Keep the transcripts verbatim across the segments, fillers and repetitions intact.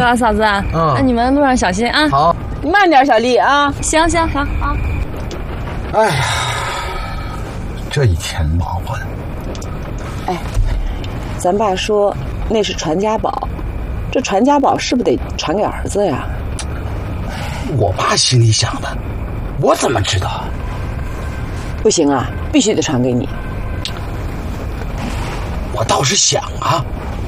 哥啊嫂子啊，嗯，那你们路上小心啊。 好， 你慢点，小丽啊。 行行行啊。 哎呀，这一天忙活的。 哎，咱爸说那是传家宝，这传家宝是不是得传给儿子呀？ 我爸心里想的，我怎么知道？ 不行啊，必须得传给你。 我倒是想啊。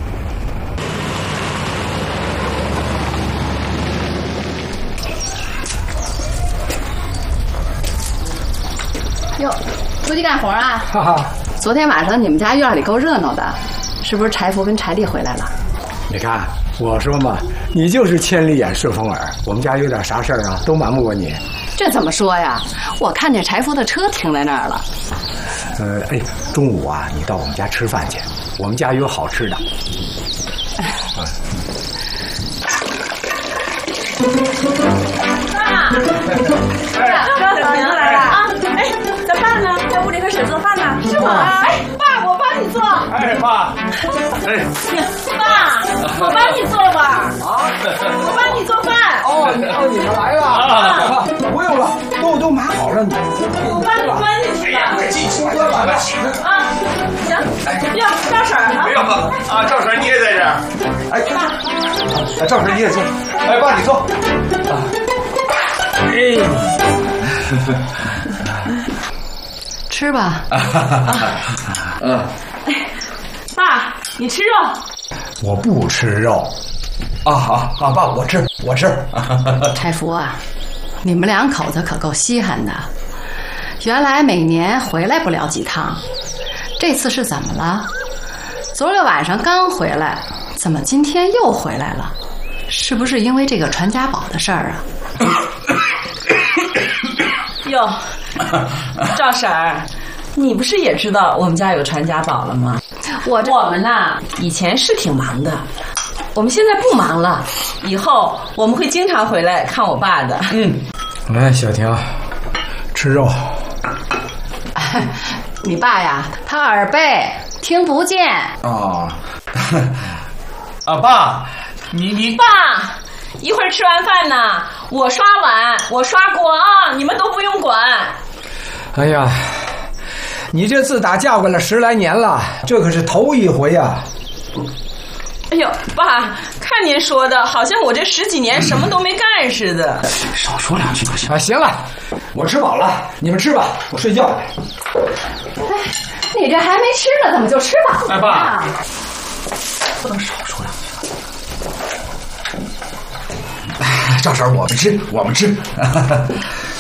哟，出去干活啊？ 哈哈。 昨天晚上你们家院里够热闹的，是不是柴福跟柴丽回来了？ 你看，我说嘛，你就是千里眼顺风耳。我们家有点啥事儿啊，都瞒不过你。 这怎么说呀？我看见柴福的车停在那儿了。 呃，哎，中午啊，你到我们家吃饭去，我们家有好吃的。 爸，哎，哥哥您来了啊！哎，咱爸呢？在屋里和婶做饭呢。是我啊！哎，爸，我帮你做。 哎，爸，哎， 爸，我帮你做吧。啊，我帮你做饭。 哦，哦，你们来了啊！不用了，都都码好了，你。 我帮你端进去吧。 快进去，快快快洗。 啊，行。哟，赵婶儿。 不要爸啊，赵婶你也在这儿。 哎，哎，赵婶你也坐。哎，爸你坐。啊。 哎。 吃吧。 嗯。 哎，爸，你吃肉？ 我不吃肉。 啊啊啊！爸，我吃，我吃。 柴福啊，你们两口子可够稀罕的。原来每年回来不了几趟，这次是怎么了？昨儿个晚上刚回来，怎么今天又回来了？是不是因为这个传家宝的事儿啊？ 哟，赵婶儿，你不是也知道我们家有传家宝了吗？我我们呐，以前是挺忙的，我们现在不忙了，以后我们会经常回来看我爸的。 嗯，来，小婷，吃肉。 你爸呀，他耳背，听不见。 哦，啊，爸，你你爸，一会儿吃完饭呢，我刷碗，我刷锅啊，你们都不用管。 哎呀，你这自打嫁过来十来年了，这可是头一回啊。 哎呦，爸，看您说的，好像我这十几年什么都没干似的。 少说两句可行啊？行了，我吃饱了，你们吃吧，我睡觉。 哎，你这还没吃呢，怎么就吃饱了？ 哎，爸， 不能少说两句。赵婶，我们吃，我们吃。